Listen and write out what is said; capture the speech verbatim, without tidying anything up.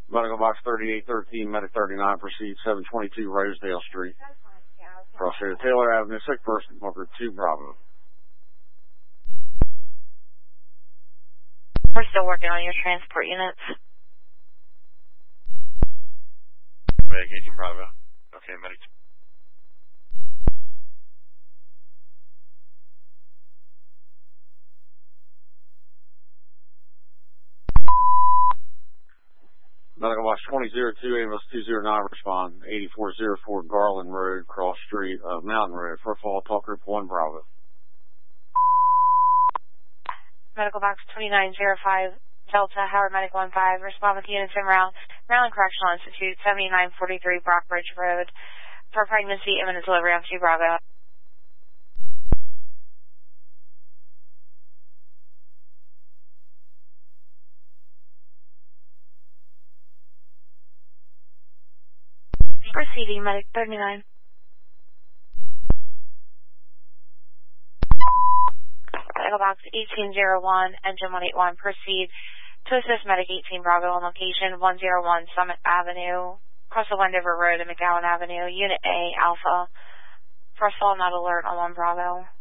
Medical box thirty-eight thirteen, medic thirty-nine, proceed seven twenty-two Rosedale Street. Crossroad Taylor Avenue, sick person, Booker two Bravo. We're still working on your transport units. Medic eighteen Bravo. Okay, medic. Medical box twenty oh two, ambulance two oh nine, respond, eighty-four oh four Garland Road, cross street, uh, Mountain Road, first fall, talk group one Bravo. Medical box twenty-nine oh five, Delta, Howard Medic one five, respond with units in Maryland, Maryland Correctional Institute, seventy-nine forty-three Brockbridge Road, for pregnancy, imminent delivery on two Bravo. Proceeding, Medic thirty-nine. Medical box eighteen oh one, engine one eighty-one, proceed to assist Medic eighteen Bravo on location one oh one Summit Avenue, across the Wendover Road and McGowan Avenue, Unit A, Alpha. First fall, not alert on one Bravo.